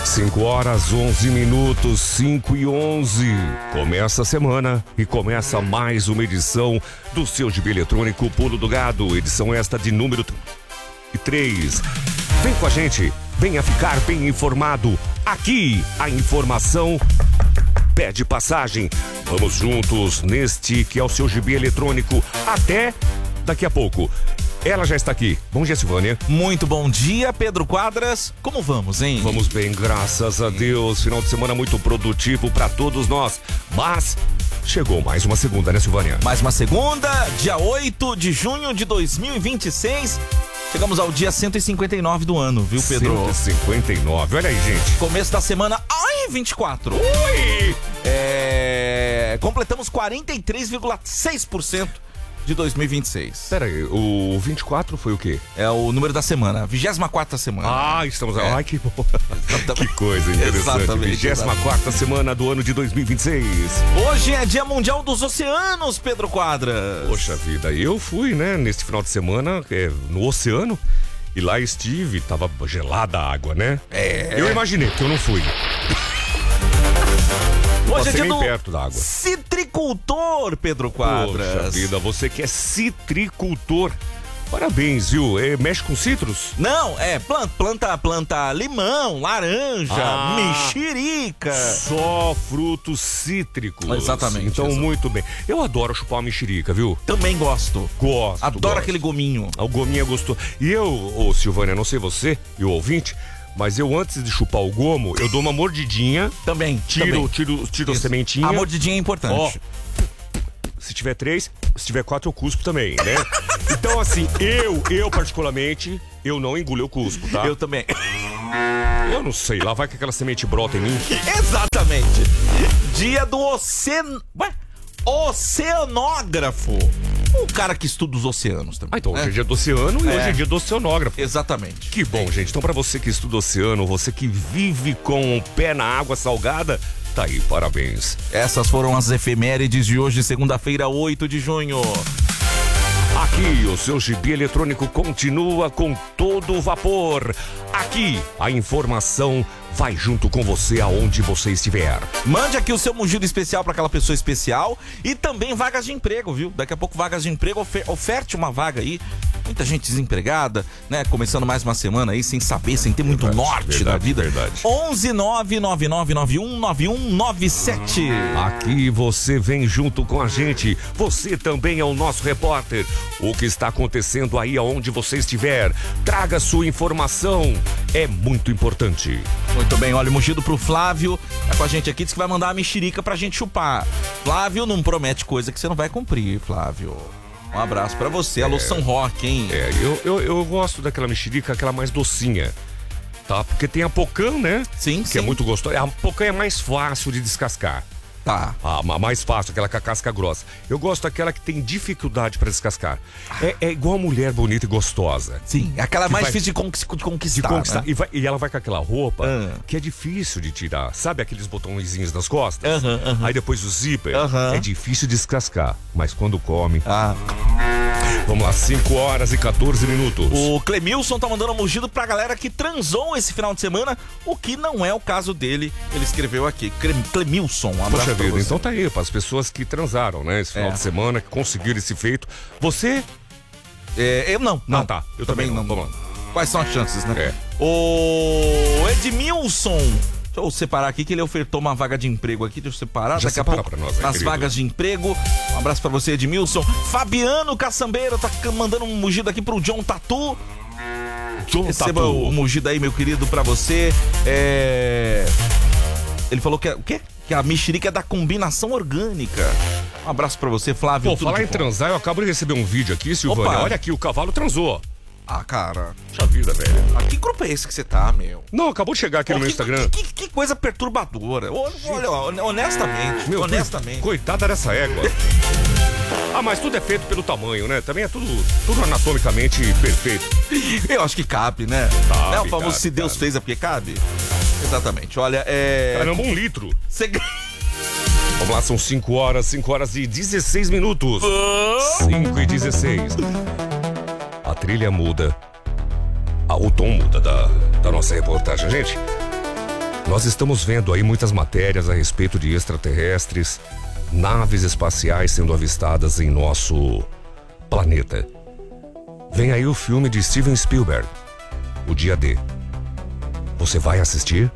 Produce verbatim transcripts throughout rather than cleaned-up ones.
cinco horas, onze minutos, cinco e onze. Começa a semana e começa mais uma edição do seu Gibi Eletrônico Pulo do Gado. Edição esta de número três. Vem com a gente, venha ficar bem informado. Aqui a informação pede passagem. Vamos juntos neste que é o seu Gibi Eletrônico até daqui a pouco. Ela já está aqui. Bom dia, Silvânia. Muito bom dia, Pedro Quadras. Como vamos, hein? Vamos bem, graças a Deus. Final de semana muito produtivo para todos nós. Mas chegou mais uma segunda, né, Silvânia? Mais uma segunda, dia oito de junho de dois mil e vinte e seis. Chegamos ao dia cento e cinquenta e nove do ano, viu, Pedro? cento e cinquenta e nove, olha aí, gente. Começo da semana, ai, vinte e quatro. Ui! É... Completamos quarenta e três vírgula seis por cento de dois mil e vinte e seis. Pera aí, o vinte e quatro foi o quê? É o número da semana, vigésima quarta semana. Ah, estamos... É. Ai, que bom. Que coisa interessante. vigésima quarta semana do ano de dois mil e vinte e seis. Hoje é Dia Mundial dos Oceanos, Pedro Quadras. Poxa vida, eu fui, né, nesse final de semana, é, no oceano, e lá estive, tava gelada a água, né? É. Eu imaginei, porque eu não fui. Hoje é dia bem do perto da água. citricultor, Pedro Quadras. Poxa vida, você que é citricultor. Parabéns, viu? É, mexe com citros? Não, é planta, planta, planta limão, laranja, Ah. mexerica. Só frutos cítricos. Exatamente, Então, exato. muito bem. Eu adoro chupar uma mexerica, viu? Também gosto. Gosto. Adoro gosto. aquele gominho. O gominho é gostoso. E eu, ô Silvânia, não sei você e o ouvinte, mas eu antes de chupar o gomo, eu dou uma mordidinha. Também, Tiro, também. tiro, tiro a Isso. sementinha. A mordidinha é importante. Ó, se tiver três, se tiver quatro eu cuspo também, né? Então assim, eu, eu particularmente, eu não engulo, eu cuspo, tá? Eu também. Eu não sei, lá vai que aquela semente brota em mim. Exatamente. Dia do ocean... Ué? Oceanógrafo. O cara que estuda os oceanos também. Ah, então hoje né? é dia do oceano e É. hoje é dia do oceanógrafo. Exatamente. Que bom, gente. Então pra você que estuda oceano, você que vive com o pé na água salgada, tá aí, parabéns. Essas foram as efemérides de hoje, segunda-feira, oito de junho. Aqui o seu Gibi Eletrônico continua com todo o vapor. Aqui a informação vai junto com você aonde você estiver. Mande aqui o seu mugido especial para aquela pessoa especial e também vagas de emprego, viu? Daqui a pouco vagas de emprego, ofer- oferte uma vaga aí. Muita gente desempregada, né? Começando mais uma semana aí sem saber, sem ter muito Verdade, norte verdade, da vida. verdade. onze nove nove nove nove um nove um nove sete. Aqui você vem junto com a gente. Você também é o nosso repórter. O que está acontecendo aí aonde você estiver, traga sua informação. É muito importante. Muito bem, olha, o mugido pro Flávio, tá com a gente aqui, diz que vai mandar uma mexerica pra gente chupar. Flávio não promete coisa que você não vai cumprir, Flávio. Um abraço pra você, alô São Roque, hein? É, eu, eu, eu gosto daquela mexerica, aquela mais docinha. Tá? Porque tem a pocã, né? Sim, que sim. é muito gostosa. A pocã é mais fácil de descascar. Tá. Ah, ma- mais fácil, aquela com a casca grossa. Eu gosto daquela que tem dificuldade pra descascar. É, é igual a mulher bonita e gostosa. Sim, aquela Que mais vai- difícil de, conquis- de De conquistar, conquistar. né? E, vai- e ela vai com aquela roupa Ah. que é difícil de tirar. Sabe aqueles botõezinhos nas costas? Aham, aham. Aí depois o zíper. Aham. É difícil de descascar. Mas quando come. Ah. Vamos lá, cinco horas e quatorze minutos. O Clemilson tá mandando um mugido pra galera que transou esse final de semana, o que não é o caso dele. Ele escreveu aqui, Clem- Clemilson, um abraço Poxa pra vida, você. então tá aí, para as pessoas que transaram, né? Esse final É. de semana, que conseguiram esse feito. Você? É, eu não, não. Ah, tá. Eu também não. Vamos lá. Quais são as chances, né? É. O Edmilson. Deixa eu separar aqui que ele ofertou uma vaga de emprego aqui. Deixa eu separar. Já Daqui a separa pouco, pra nós, né, nas querido? vagas de emprego. Um abraço pra você, Edmilson. Fabiano Caçambeiro tá mandando um mugido aqui pro John Tatu. John Receba Tatu. o mugido aí, meu querido, pra você. É... Ele falou que é, o quê? Que a mexerica é da combinação orgânica. Um abraço pra você, Flávio. Pô, tudo falar de em bom. transar, eu acabo de receber um vídeo aqui, Silvânia. Opa. Olha aqui, o cavalo transou. Ah, cara. Puxa vida, velho. Ah, que grupo é esse que você tá, meu? Não, acabou de chegar aqui Pô, no meu que, Instagram. Que, que- que coisa perturbadora. Ô, Olha, honestamente, Meu, honestamente. coitada dessa égua. Ah, mas tudo é feito pelo tamanho, né? Também é tudo, tudo anatomicamente perfeito. Eu acho que cabe, né? Cabe, Né, o famoso cabe, se Deus cabe. fez é porque cabe. Exatamente. Olha, é... Caramba, um litro. Cê... Vamos lá, são cinco horas, cinco horas e dezesseis minutos. cinco e dezesseis. A trilha muda. Ah, o tom muda da, da nossa reportagem. Gente, Nós estamos vendo aí muitas matérias a respeito de extraterrestres, naves espaciais sendo avistadas em nosso planeta. Vem aí o filme de Steven Spielberg, O Dia D. Você vai assistir?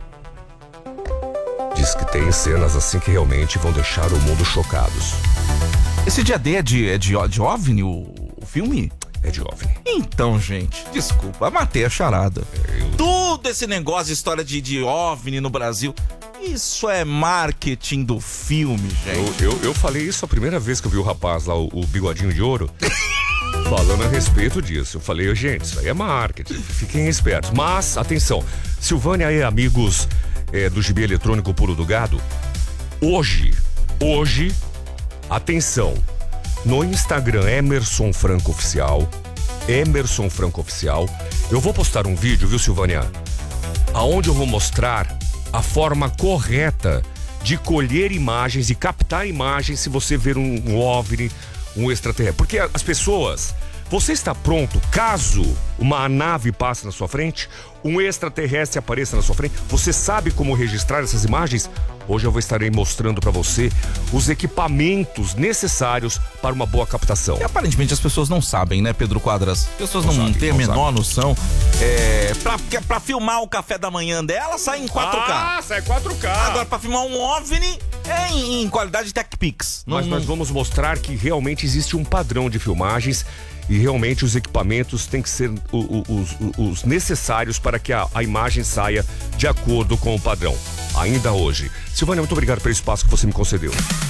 Diz que tem cenas assim que realmente vão deixar o mundo chocados. Esse Dia D é de, é de, de OVNI, o, o filme? É de OVNI. Então, gente, desculpa, matei a charada. É, eu... Tudo esse negócio de história de, de OVNI no Brasil, isso é marketing do filme, gente. Eu, eu, eu falei isso a primeira vez que eu vi o rapaz lá, o, o bigodinho de ouro, falando a respeito disso. Eu falei, gente, isso aí é marketing, fiquem espertos. Mas, atenção, Silvânia e amigos é, do Gibi Eletrônico Pulo do Gado, hoje, hoje, atenção, no Instagram Emerson Franco Oficial, Emerson Franco Oficial, eu vou postar um vídeo, viu, Silvânia? Aonde eu vou mostrar a forma correta de colher imagens e captar imagens se você ver um, um OVNI, um extraterrestre. Porque as pessoas, você está pronto caso uma nave passe na sua frente, um extraterrestre apareça na sua frente? Você sabe como registrar essas imagens? Hoje eu vou estarei mostrando para você os equipamentos necessários para uma boa captação. E aparentemente as pessoas não sabem, né, Pedro Quadras? As pessoas não, não sabe, têm a não menor sabe. noção. É, pra, pra filmar o café da manhã dela, sai em quatro K. Ah, sai quatro K. Agora, pra filmar um OVNI, é em, em qualidade TechPix. Mas nós vamos mostrar que realmente existe um padrão de filmagens e realmente os equipamentos têm que ser o, o, os, os necessários para que a, a imagem saia de acordo com o padrão. Ainda hoje. Silvânia, muito obrigado pelo espaço que você me concedeu.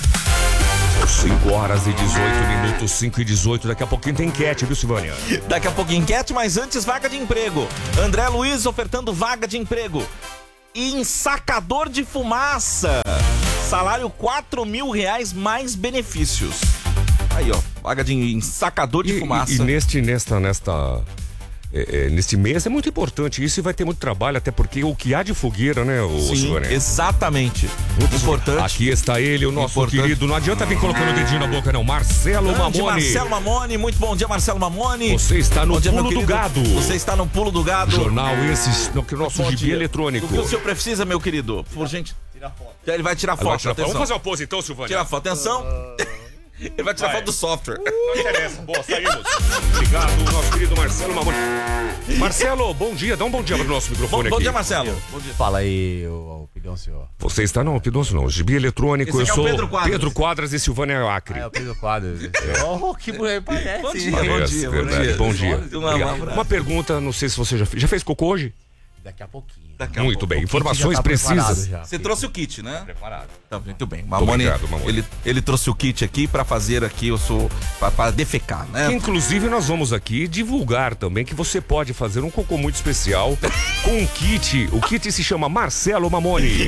cinco horas e dezoito minutos, cinco e dezoito. Daqui a pouquinho tem enquete, viu, Silvânia? Daqui a pouquinho enquete, mas antes vaga de emprego. André Luiz ofertando vaga de emprego. Ensacador de fumaça. Salário quatro mil reais mais benefícios. Aí, ó, vaga de ensacador de e, fumaça. E, e neste, nesta, nesta, é, é, neste mês é muito importante isso e vai ter muito trabalho, até porque o que há de fogueira, né, o Sim, Silvânia? Exatamente. Muito importante. Aqui está ele, o nosso Importante. querido, não adianta vir colocando o dedinho na boca, não, Marcelo Grande Mamone. Marcelo Mamone, muito bom dia, Marcelo Mamone. Você está no Bom dia, meu Pulo do querido. Gado. Você está no Pulo do Gado. Jornal esse, no, que é o nosso Bom gibi dia. eletrônico. O que o senhor precisa, meu querido? Por gente. Tira foto. Ele vai tirar Vai foto, tirar foto. atenção. Vamos fazer uma pose então, Silvânia? Tira foto, atenção. Ele vai tirar Vai. foto do software. Não interessa. Boa, saímos. Obrigado, nosso querido Marcelo Mamone. Marcelo, bom dia. Dá um bom dia para o nosso Bom, microfone bom aqui. dia, Marcelo. Bom dia. Fala aí, o, o Pidoncio. Você está no Pidoncio, não. Gibi eletrônico. Esse Eu aqui é o sou Pedro Quadras. Pedro Quadras e Silvânia Acre. Ah, é o Pedro Quadros. Oh, que mulher parece. Bom dia, Parece, bom dia, bom verdade. dia. Bom dia. Um Obrigado. abraço. Uma pergunta, não sei se você já fez. Já fez cocô hoje? Daqui a pouquinho. Daqui a Muito pouco. bem. O kit Informações já tá preparado precisas. já. Você trouxe o kit, né? Preparado. Tá, muito bem. Mamone, obrigado, Mamone. Ele, ele trouxe o kit aqui pra fazer aqui, eu sou. Pra, pra defecar, né? Que, inclusive, nós vamos aqui divulgar também que você pode fazer um cocô muito especial com um kit. O kit se chama Marcelo Mamone.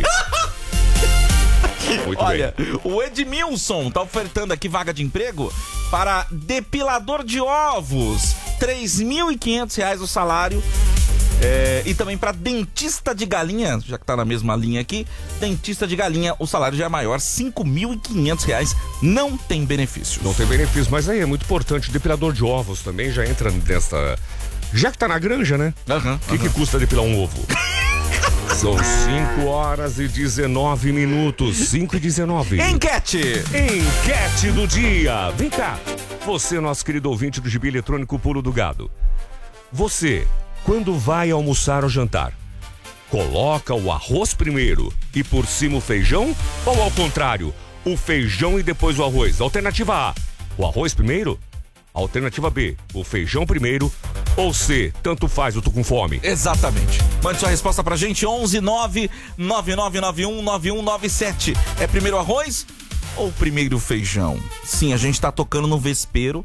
Muito Olha, bem. o Edmilson tá ofertando aqui vaga de emprego para depilador de ovos. três mil e quinhentos reais o salário. É, e também para dentista de galinha, já que tá na mesma linha aqui, dentista de galinha, o salário já é maior, cinco mil e quinhentos reais, não tem benefícios. Não tem benefício, mas aí é muito importante. Depilador de ovos também já entra nessa. Já que tá na granja, né? Aham, O que, que custa depilar um ovo? São cinco horas e dezenove minutos. cinco e dezenove. Enquete! Enquete do dia. Vem cá. Você, nosso querido ouvinte do Gibi Eletrônico Pulo do Gado. Você, quando vai almoçar ou jantar, coloca o arroz primeiro e por cima o feijão? Ou ao contrário, o feijão e depois o arroz? Alternativa A, o arroz primeiro? Alternativa B, o feijão primeiro? Ou C, tanto faz, eu tô com fome? Exatamente. Mande sua resposta pra gente, onze nove nove nove nove um nove um nove sete. É primeiro arroz ou primeiro feijão? Sim, a gente tá tocando no vespeiro.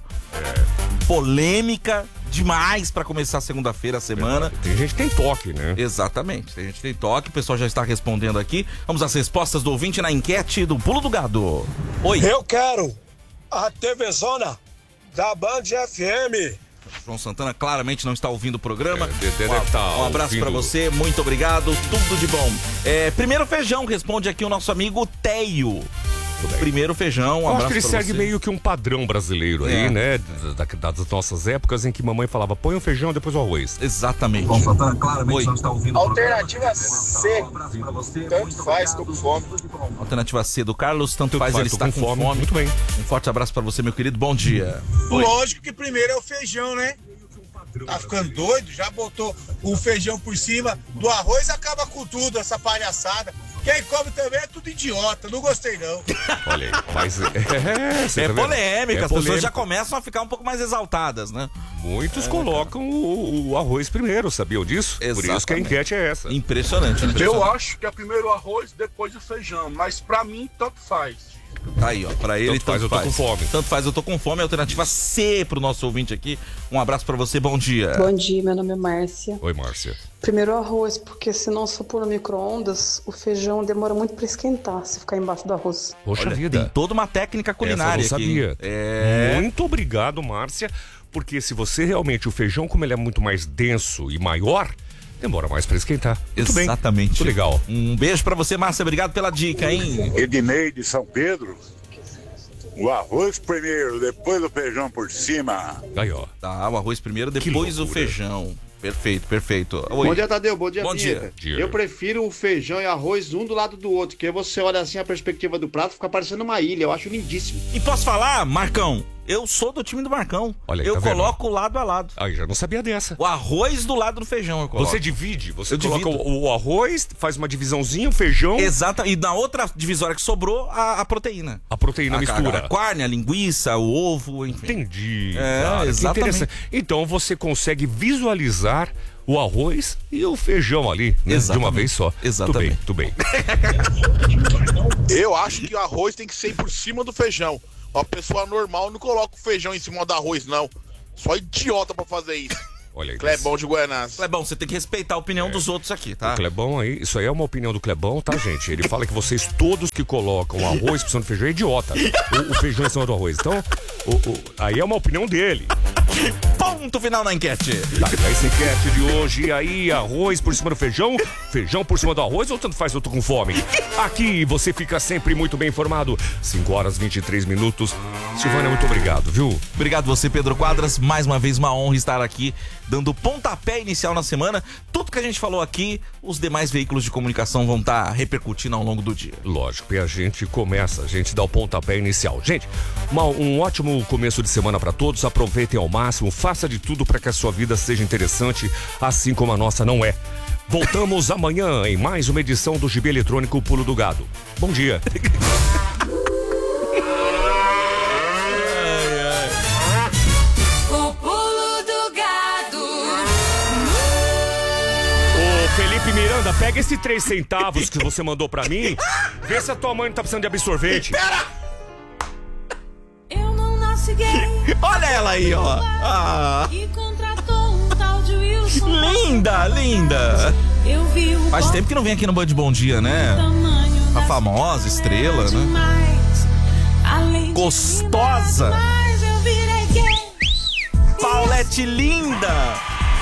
Polêmica demais pra começar a segunda-feira, a semana. Tem gente que tem toque, né? Exatamente, tem gente que tem toque, o pessoal já está respondendo aqui. Vamos às respostas do ouvinte na enquete do Pulo do Gado. Oi. Eu quero a T V Zona da Band F M. João Santana claramente não está ouvindo o programa. É, deve um, tá um abraço ouvindo. pra você, muito obrigado, tudo de bom. É, primeiro feijão, responde aqui o nosso amigo Teio. Primeiro feijão, um Eu acho abraço que ele pra segue você. meio que um padrão brasileiro aí, É. né? Da- da- das nossas épocas em que mamãe falava, põe o feijão, depois o arroz. Exatamente. Oi. Alternativa C. Tanto faz, tô com fome. Alternativa C do Carlos, tanto Tudo faz, faz, ele tô está com com fome. fome. Muito bem. Um forte abraço pra você, meu querido. Bom dia. Oi. Lógico que primeiro é o feijão, né? Tá ficando doido? Já botou o feijão por cima do arroz, acaba com tudo, essa palhaçada. Quem come também é tudo idiota, não gostei não. Olha aí, mas... É, você É tá vendo? polêmica, É as pessoas polêmico. já começam a ficar um pouco mais exaltadas, né? Muitos colocam o, o arroz primeiro, sabiam disso? Por isso que a Exatamente. enquete é essa. Impressionante, Eu impressionante. acho que é primeiro o arroz, depois o feijão, mas pra mim tanto faz. Tá aí, ó, pra ele Tanto faz, tanto eu tô com fome. Tanto faz, eu tô com fome. Alternativa C pro nosso ouvinte aqui. Um abraço pra você, bom dia. Bom dia, meu nome é Márcia. Oi, Márcia. Primeiro o arroz, porque se não for pôr no micro-ondas, o feijão demora muito pra esquentar se ficar embaixo do arroz. Poxa Olha, vida. tem toda uma técnica culinária Essa eu não aqui. sabia. É... Muito obrigado, Márcia. Porque se você realmente, o feijão, como ele é muito mais denso e maior, demora mais pra esquentar. Muito bem. Exatamente. Muito legal. Um beijo pra você, Márcia. Obrigado pela dica, hein? Ednei de São Pedro. O arroz primeiro, depois o feijão por cima. Aí, ó. Tá, o arroz primeiro, depois o loucura. feijão. Perfeito, perfeito. Oi. Bom dia, Tadeu. Bom dia, Bom Vinheta. dia. Dia. Eu prefiro o feijão e arroz um do lado do outro, que aí você olha assim a perspectiva do prato, fica parecendo uma ilha. Eu acho lindíssimo. E posso falar, Marcão? Eu sou do time do Marcão. Olha aí, eu tá vendo? coloco lado a lado. Aí, já não sabia dessa. O arroz do lado do feijão eu coloco. Você divide, você Eu coloca divido. o, o arroz, faz uma divisãozinha, o feijão, Exata. E na outra divisória que sobrou, a, a proteína. a proteína a, mistura. A, a carne, a linguiça, o ovo, enfim. Entendi. É, cara, que exatamente. interessante. Então você consegue visualizar o arroz e o feijão ali, né, de Exatamente. uma vez só. Exatamente. Tudo bem, tudo bem. Eu acho que o arroz tem que ser por cima do feijão. Uma pessoa normal não coloca o feijão em cima do arroz, não. Só idiota pra fazer isso. Olha aí. Clebão de Guanás. Clebão, você tem que respeitar a opinião É. dos outros aqui, tá? O Clebão aí, isso aí é uma opinião do Clebão, tá, gente? Ele fala que vocês todos que colocam arroz por cima do feijão é idiota. O, o feijão em cima do arroz. Então, o- o- aí é uma opinião dele. Ponto final na enquete. Tá, essa enquete de hoje, e aí, arroz por cima do feijão, feijão por cima do arroz, ou tanto faz, eu tô com fome. Aqui você fica sempre muito bem informado. cinco horas e vinte e três minutos. Silvânia, muito obrigado, viu? Obrigado você, Pedro Quadras. Mais uma vez, uma honra estar aqui, dando pontapé inicial na semana. Tudo que a gente falou aqui, os demais veículos de comunicação vão estar repercutindo ao longo do dia. Lógico, e a gente começa, a gente dá o pontapé inicial. Gente, uma- um ótimo começo de semana para todos. Aproveitem ao máximo, faça de tudo para que a sua vida seja interessante, assim como a nossa não é. Voltamos amanhã em mais uma edição do Gibi Eletrônico Pulo do Gado. Bom dia. O pulo do gado. Ô, Felipe Miranda, pega esse três centavos que você mandou pra mim. Vê se a tua mãe não tá precisando de absorvente. Eu não nasci gay. Olha ela aí, ó. Ah, E contratou um tal de Wilson. linda, linda. Eu vi o Faz tempo que não vem aqui no Band Bom Dia, né? tamanho A da famosa estrela, né? demais. Além de Gostosa. linda demais, eu virei gay. Paulette linda.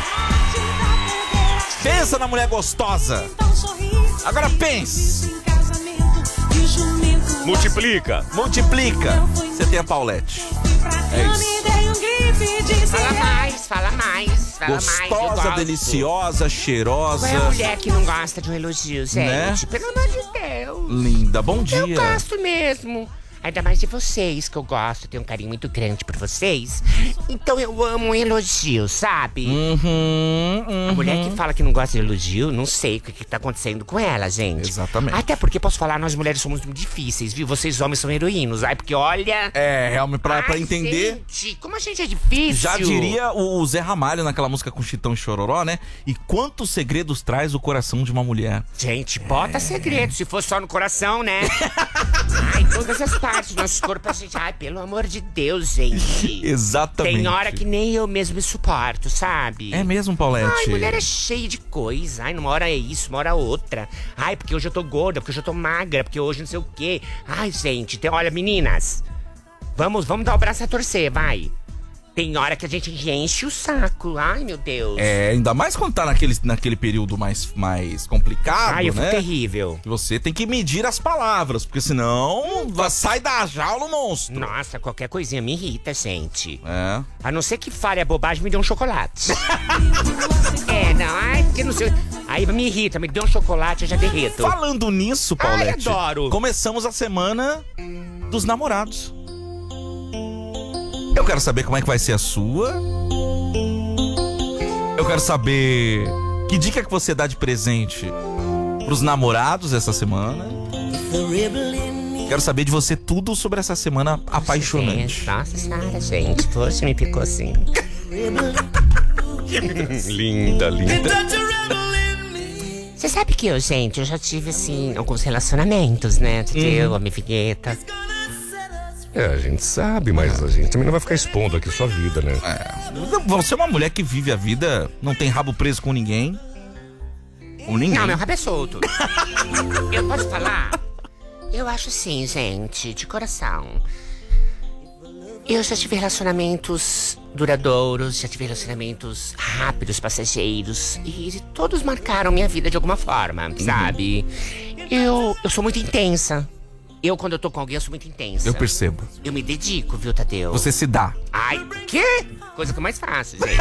Pensa na mulher gostosa. Então sorri. Agora pense. Em casamento de jumento. Multiplica. Multiplica. Você tem a Paulette. É isso. Me dei um gripe de Fala mais, fala mais, fala mais. eu Gostosa, gosto. deliciosa, cheirosa. Qual é a mulher que não gosta de um elogio, gente? Né? Pelo amor de Deus. Linda, bom dia. Eu gosto mesmo. Ainda mais de vocês, que eu gosto. Tenho um carinho muito grande por vocês. Então eu amo um elogio, sabe? Uhum, uhum. A mulher que fala que não gosta de elogio, não sei o que, que tá acontecendo com ela, gente. Exatamente. Até porque, posso falar, nós mulheres somos muito difíceis, viu? Vocês homens são heroínos. Ai, porque olha... É, realmente, pra, pra Ai, entender... gente, como a gente é difícil. Já diria o Zé Ramalho naquela música com Chitão e Chororó, né? E quantos segredos traz o coração de uma mulher? Gente, bota segredo, se for só no coração, né? Ai, todas as partes do nosso corpo, a gente... Ai, pelo amor de Deus, gente. Exatamente. Tem hora que nem eu mesmo me suporto, sabe? É mesmo, Paulette? Ai, mulher é cheia de coisa. Ai, numa hora é isso, uma hora é outra. Ai, porque hoje eu tô gorda, porque hoje eu tô magra, porque hoje não sei o quê. Ai, gente, tem... olha, meninas, vamos, vamos dar o braço a torcer, vai. tem hora que a gente enche o saco. Ai, meu Deus. É, ainda mais quando tá naquele, naquele período mais, mais complicado, Ai, eu né? fico terrível. Que você tem que medir as palavras, porque senão vai, sai da jaula o monstro. Nossa, qualquer coisinha me irrita, gente. É. A não ser que fale a bobagem, me dê um chocolate. É, não, ai, porque não sei. Aí me irrita, me dê um chocolate, eu já derreto. Falando nisso, Paulette, Ai, adoro. começamos a semana dos namorados. Eu quero saber como é que vai ser a sua. Eu quero saber que dica que você dá de presente pros namorados essa semana. Quero saber de você tudo sobre essa semana apaixonante. Nossa senhora, gente. Poxa, me picou assim. Linda, linda. Você sabe que eu, gente, eu já tive, assim, alguns relacionamentos, né? Entendeu? Uhum. A minha vinheta. É, a gente sabe, mas a gente também não vai ficar expondo aqui sua vida, né? É. Você é uma mulher que vive a vida, não tem rabo preso com ninguém. Com ninguém. Não, meu rabo é solto. Eu posso falar? Eu acho sim, gente, de coração. Eu já tive relacionamentos duradouros, já tive relacionamentos rápidos, passageiros. E todos marcaram minha vida de alguma forma, sabe? Eu, eu sou muito intensa. Eu, quando eu tô com alguém, eu sou muito intensa. Eu percebo. Eu me dedico, viu, Tadeu? Você se dá. Ai, quê? Coisa que é mais fácil, gente.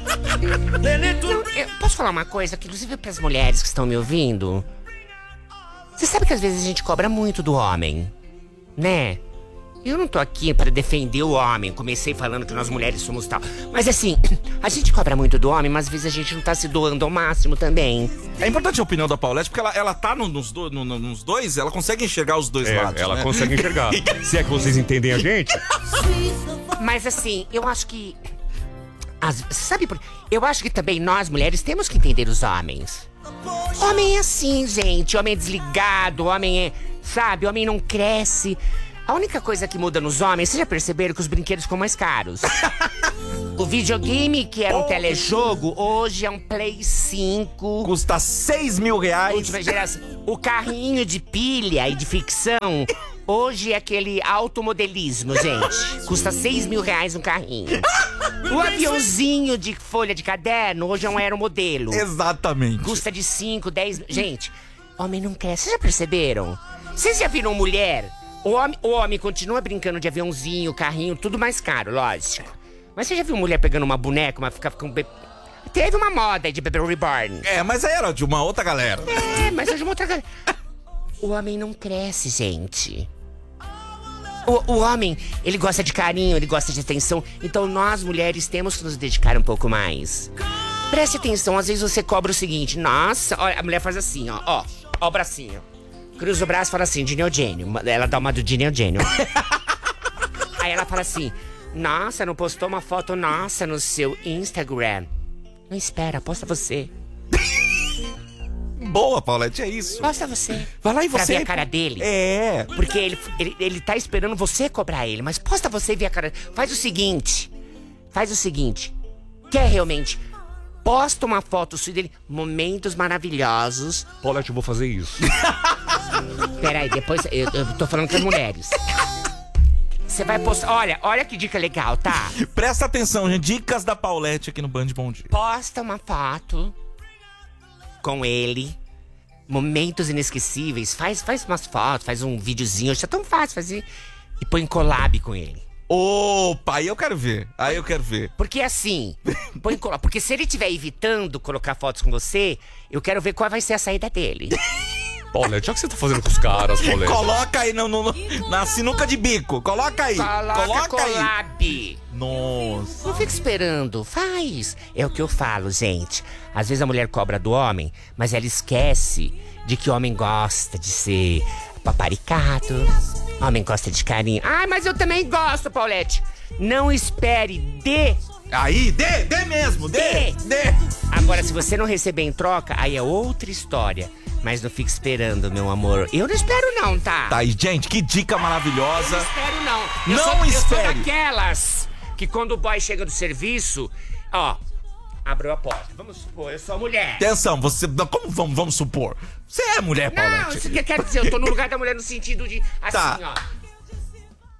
Não, eu posso falar uma coisa, que inclusive pras mulheres que estão me ouvindo. Você sabe que às vezes a gente cobra muito do homem, né? Eu não tô aqui pra defender o homem. Comecei falando que nós mulheres somos tal. Mas assim, a gente cobra muito do homem, mas às vezes a gente não tá se doando ao máximo também. É importante a opinião da Paulette, porque ela, ela tá no, nos, do, no, nos dois, ela consegue enxergar os dois É, lados. ela né? consegue enxergar. Se é que vocês entendem a gente. Mas assim, eu acho que... As, sabe por... Eu acho que também nós, mulheres, temos que entender os homens. Homem é assim, gente. Homem é desligado, homem é... Sabe, homem não cresce... A única coisa que muda nos homens, vocês já perceberam que os brinquedos ficam mais caros? O videogame, que era um telejogo, hoje é um Play cinco. Custa seis mil reais. Última geração. O carrinho de pilha e de ficção, hoje é aquele automodelismo, gente. Custa seis mil reais um carrinho. O aviãozinho de folha de caderno, hoje é um aeromodelo. Exatamente. Custa de cinco, dez... Gente, homem não cresce. Vocês já perceberam? Vocês já viram mulher... O homem, o homem continua brincando de aviãozinho, carrinho, tudo mais caro, lógico. Mas você já viu mulher pegando uma boneca, uma ficar com um bebê... Teve uma moda aí de bebê reborn. É, mas aí era de uma outra galera. É, mas é de uma outra galera. O homem não cresce, gente. O, o homem, ele gosta de carinho, ele gosta de atenção. Então nós, mulheres, temos que nos dedicar um pouco mais. Preste atenção, às vezes você cobra o seguinte. Nossa, olha, a mulher faz assim, ó, ó, ó o bracinho. Cruza o braço e fala assim, de Neogênio. Ela dá uma do de Neogênio. Aí ela fala assim, nossa, não postou uma foto nossa no seu Instagram. Não espera, posta você. Boa, Paulette, é isso. Posta você. Vai lá e Pra você... ver a cara dele. É. Porque ele, ele, ele tá esperando você cobrar ele. Mas posta você e ver a cara... Faz o seguinte. Faz o seguinte. Quer realmente... Posta uma foto sua dele. Momentos maravilhosos. Paulette, eu vou fazer isso. Peraí, depois eu, eu tô falando com as mulheres. Você vai postar. Olha, olha que dica legal, tá? Presta atenção, gente. Dicas da Paulette aqui no Band Bom Dia. Posta uma foto com ele. Momentos inesquecíveis. Faz, faz umas fotos, faz um videozinho. Acho que é tão fácil fazer. E põe collab com ele. Opa, aí eu quero ver. Aí eu quero ver. Porque assim, põe collab. Porque se ele estiver evitando colocar fotos com você, eu quero ver qual vai ser a saída dele. Paulette, olha o que você tá fazendo com os caras, Paulette. Coloca aí no, no, no, na sinuca de bico. Coloca aí. Coloca, Coloca collab. aí. Nossa. Não fica esperando, faz. É o que eu falo, gente. Às vezes a mulher cobra do homem, mas ela esquece de que o homem gosta de ser paparicado. Homem gosta de carinho. Ai, mas eu também gosto, Paulette. Não espere, dê. Aí, dê, dê mesmo, dê, dê. Agora, se você não receber em troca, aí é outra história. Mas não fique esperando, meu amor. Eu não espero não, tá? Tá aí, gente, que dica maravilhosa. Eu não espero não. Eu Não sou, espere. Eu sou daquelas que quando o boy chega do serviço, ó, abriu a porta. Vamos supor, eu sou a mulher. Atenção, você. Como vamos, vamos supor? Você é mulher, Não, Paulette. isso que quer dizer, eu tô no lugar da mulher no sentido de, assim, Tá. ó.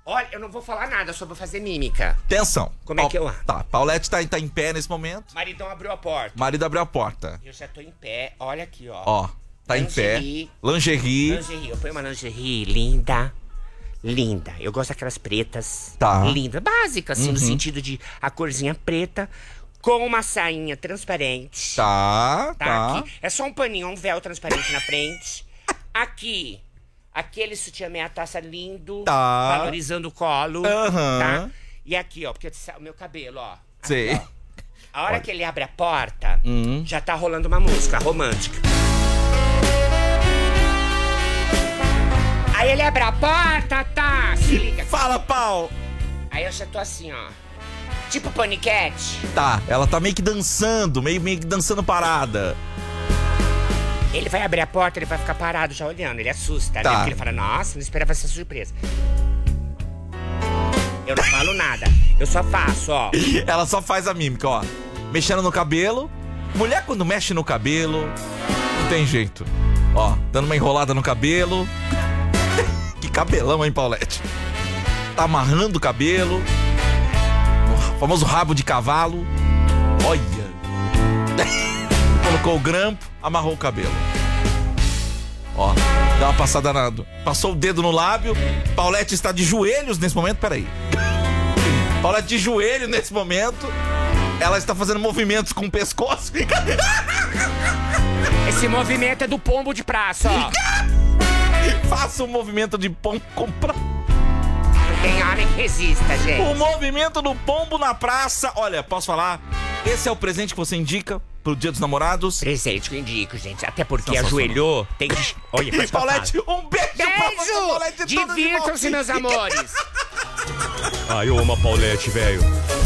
Olha, eu não vou falar nada, só vou fazer mímica. Atenção. Como é que eu... Tá, Paulette tá, tá em pé nesse momento. Maridão abriu a porta. Marido abriu a porta. Eu já tô em pé, olha aqui, ó. Ó, tá Lingerie. em pé. Lingerie. Lingerie, eu ponho uma lingerie linda. Linda. Eu gosto daquelas pretas. Tá. Linda. Básica, assim, Uhum. no sentido de a corzinha preta. Com uma sainha transparente. Tá, Tá, tá. aqui. É só um paninho, um véu transparente na frente. Aqui, aquele sutiã meia taça lindo. Tá. Valorizando o colo. Aham. Tá? E aqui, ó, porque o meu cabelo, ó. Aqui, Sei. ó. A hora Olha. que ele abre a porta, Hum. já tá rolando uma música romântica. Aí ele abre a porta, tá? Se liga. Fala, pau! Aí eu já tô assim, ó. Tipo paniquete. Tá, ela tá meio que dançando, meio, meio que dançando parada. Ele vai abrir a porta, ele vai ficar parado já olhando. Ele assusta, Tá. né? Porque ele fala, nossa, não esperava essa surpresa. Eu não falo nada. Eu só faço, ó. Ela só faz a mímica, ó. Mexendo no cabelo. Mulher quando mexe no cabelo, não tem jeito. Ó, dando uma enrolada no cabelo. Que cabelão, hein, Paulette? Tá amarrando o cabelo. O famoso rabo de cavalo. Olha. Colocou o grampo, amarrou o cabelo. Ó, dá uma passada na... Passou o dedo no lábio. Paulette está de joelhos nesse momento. Peraí. Paulette de joelho nesse momento. Ela está fazendo movimentos com o pescoço. Esse movimento é do pombo de praça, ó. Faça o movimento de pombo com pra... Não tem homem que resista, gente. O movimento do pombo na praça. Olha, posso falar? Esse é o presente que você indica pro Dia dos Namorados? Presente que eu indico, gente. Até porque Sensacional. ajoelhou, tem que... Olha, faz Paulette, um beijo, pra você, Beijo! Paulette. tudo de bom. Divirtam-se, meus amores. Ah, eu amo a Paulette, velho.